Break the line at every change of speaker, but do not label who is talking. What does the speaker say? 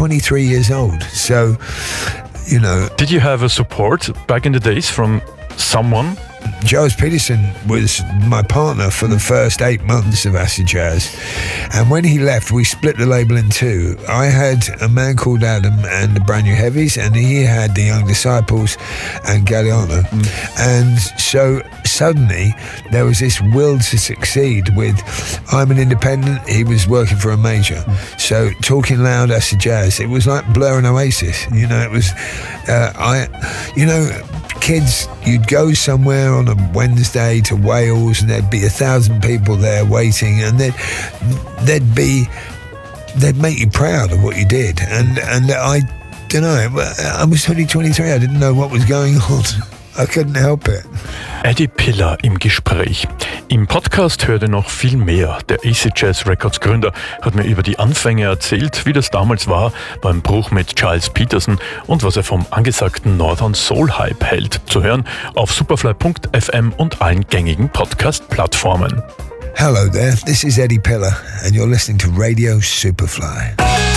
23 years old. So, you know.
Did you have a support back in the days from someone?
Giles Peterson was my partner for the first 8 months of Acid Jazz, and when he left we split the label in two. I had a man called Adam and the Brand New Heavies, and he had the Young Disciples and Galliano. And so suddenly there was this will to succeed with I'm an independent, he was working for a major. So Talking Loud, Acid Jazz, it was like Blur and Oasis. You know, it was kids, you'd go somewhere on a Wednesday to Wales and there'd be 1,000 people there waiting, and they'd make you proud of what you did. And I don't know, I was only 23, I didn't know what was going on. I couldn't help it.
Eddie Piller im Gespräch. Im Podcast hört ihr noch viel mehr. Der Acid Jazz Records Gründer hat mir über die Anfänge erzählt, wie das damals war beim Bruch mit Giles Peterson und was er vom angesagten Northern Soul Hype hält. Zu hören auf superfly.fm und allen gängigen Podcast-Plattformen.
Hello there, this is Eddie Piller and you're listening to Radio Superfly.